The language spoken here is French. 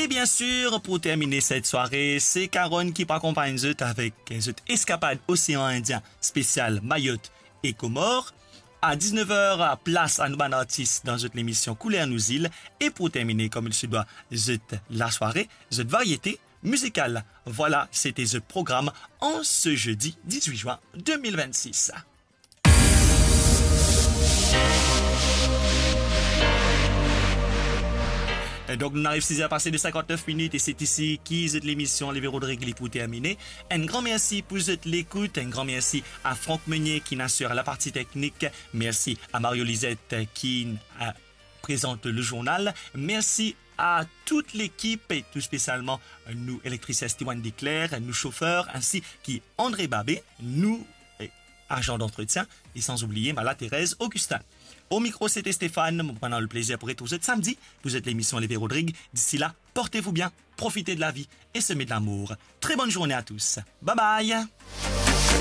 Et bien sûr, pour terminer cette soirée, c'est Caron qui accompagne vous avec une escapade océan Indien spécial Mayotte et Comores. À 19h, place à nos artistes dans cette émission Couleur nous îles. Et pour terminer, comme il se doit, la soirée, cette variété musicale. Voilà, c'était le programme en ce jeudi 18 juin 2026. Et donc, nous arrivons à passer de 59 minutes et c'est ici qui est l'émission Les Véros de Régli pour terminer. Un grand merci pour l'écoute, un grand merci à Franck Meunier qui assure la partie technique. Merci à Mario Lisette qui présente le journal. Merci à toute l'équipe et tout spécialement nous électriciens Steven Declerc, nous chauffeurs ainsi qu'André Babé, nous agents d'entretien et sans oublier Mala Thérèse Augustin. Au micro, c'était Stéphane. Pendant le plaisir pour être vous êtes samedi. Vous êtes l'émission Les Véros de Régli. D'ici là, portez-vous bien, profitez de la vie et semez de l'amour. Très bonne journée à tous. Bye bye.